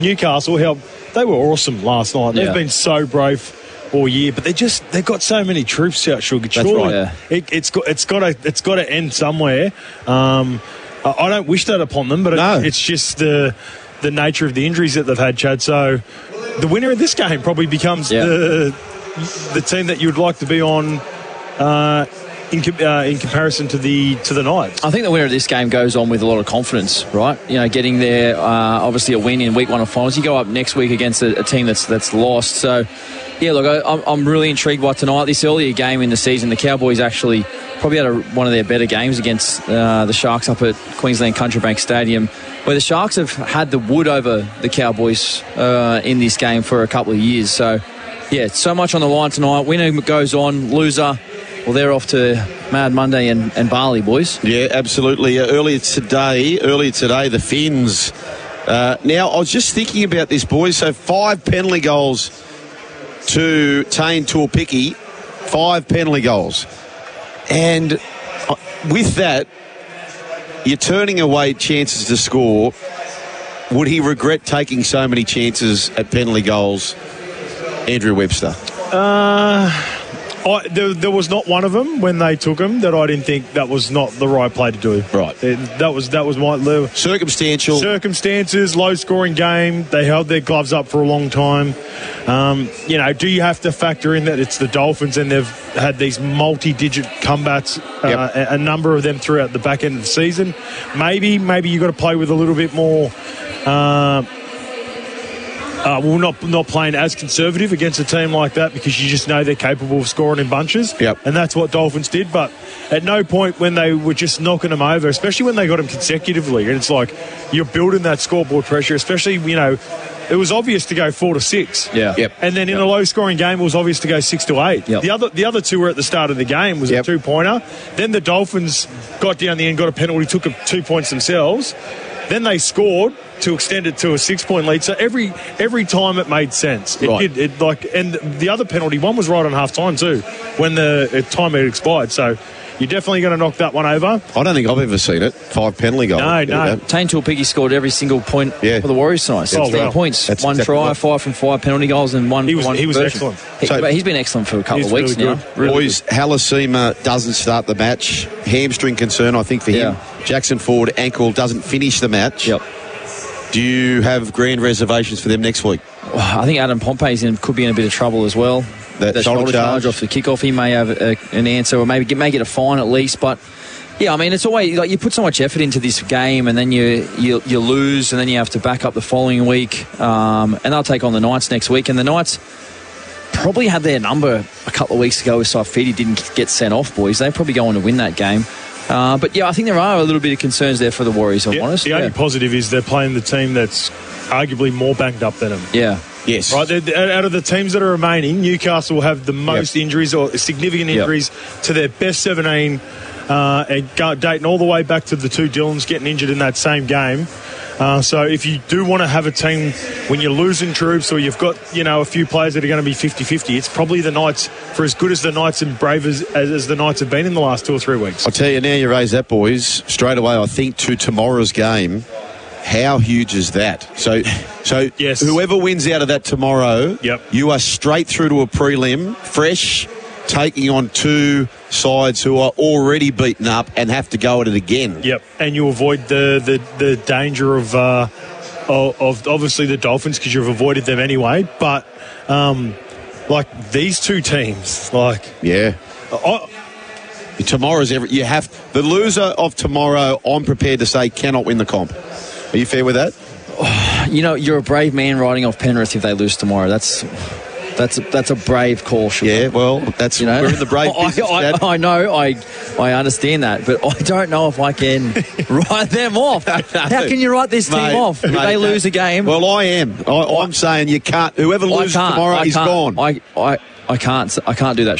Newcastle, they were awesome last night. They've been so brave all year, but they've got so many troops out, Sugar. Surely it's got to end somewhere. I don't wish that upon them, but it's just the nature of the injuries that they've had, Chad. So the winner of this game probably becomes the team that you'd like to be on in comparison to the Knights. I think the winner of this game goes on with a lot of confidence, right? You know, getting there, obviously a win in week 1 of finals. You go up next week against a team that's lost. So, yeah, look, I'm really intrigued by tonight. This earlier game in the season, the Cowboys actually probably had one of their better games against the Sharks up at Queensland Country Bank Stadium, where the Sharks have had the wood over the Cowboys in this game for a couple of years. So, yeah, so much on the line tonight. Winner goes on, loser, well, they're off to Mad Monday and Bali, boys. Yeah, absolutely. Earlier today, the Finns. Now, I was just thinking about this, boys. So 5 penalty goals to Tane Tuopiki. 5 penalty goals. And with that, you're turning away chances to score. Would he regret taking so many chances at penalty goals, Andrew Webster? There was not one of them when they took him that I didn't think that was not the right play to do. Right. That was my circumstances, low scoring game. They held their gloves up for a long time. Do you have to factor in that it's the Dolphins and they've had these multi-digit comebacks, a number of them throughout the back end of the season? Maybe you got to play with a little bit more. Not playing as conservative against a team like that because you just know they're capable of scoring in bunches. Yep. And that's what Dolphins did. But at no point when they were just knocking them over, especially when they got them consecutively, and it's like you're building that scoreboard pressure, especially, it was obvious to go 4-6. Yeah. Yep. And then in a low-scoring game, it was obvious to go 6-8. Yep. The other two were at the start of the game. Was a two-pointer. Then the Dolphins got down the end, got a penalty, took 2 points themselves. Then they scored to extend it to a 6-point lead. So every time it made sense. It did. And the other penalty, one was right on half time too, when the time had expired. So you're definitely going to knock that one over. I don't think I've ever seen it. 5 penalty goals. No. Tane Tuopiki scored every single point for the Warriors tonight. 16 points. That's one exactly try, 5 from 5 penalty goals, and one. He was conversion. excellent. He's been excellent for a couple of weeks really now. Really Boys, Halasima doesn't start the match. Hamstring concern, I think, for him. Jackson Ford, ankle, doesn't finish the match. Yep. Do you have grand reservations for them next week? I think Adam Pompey could be in a bit of trouble as well. That shoulder charge off the kickoff, he may have an answer, or maybe may get a fine at least. But yeah, I mean, it's always like you put so much effort into this game, and then you lose, and then you have to back up the following week. And they'll take on the Knights next week, and the Knights probably had their number a couple of weeks ago if Saifiti didn't get sent off, boys. They're probably going to win that game. But yeah, I think there are a little bit of concerns there for the Warriors, I'm honest. The only positive is they're playing the team that's arguably more banged up than them. Yeah. Yes. Right, out of the teams that are remaining, Newcastle will have the most injuries or significant injuries to their best 17, and dating all the way back to the 2 Dylans getting injured in that same game. So if you do want to have a team when you're losing troops or you've got, a few players that are going to be 50-50, it's probably the Knights, for as good as the Knights and brave as the Knights have been in the last 2 or 3 weeks. I'll tell you, now you raise that, boys, straight away I think to tomorrow's game, how huge is that? So yes. Whoever wins out of that tomorrow, you are straight through to a prelim, fresh, taking on 2 sides who are already beaten up and have to go at it again. Yep, and you avoid the danger of obviously the Dolphins because you've avoided them anyway. But these 2 teams, tomorrow's you have the loser of tomorrow. I'm prepared to say cannot win the comp. Are you fair with that? You're a brave man riding off Penrith if they lose tomorrow. That's a brave call, Sugar. Yeah, well, we're in the brave business, I know, I understand that, but I don't know if I can write them off. How can you write this team off if they lose a game? Well, I am. I'm saying you can't. Whoever loses tomorrow is gone. I can't do that.